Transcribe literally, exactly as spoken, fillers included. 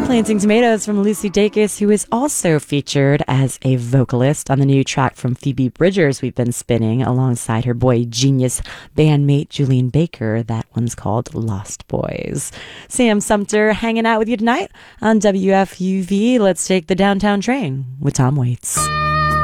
Planting Tomatoes from Lucy Dacus, who is also featured as a vocalist on the new track from Phoebe Bridgers we've been spinning alongside her boy genius bandmate Julian Baker. That one's called Lost Boys. Sam Sumter hanging out with you tonight on W F U V. Let's take the downtown train with Tom Waits.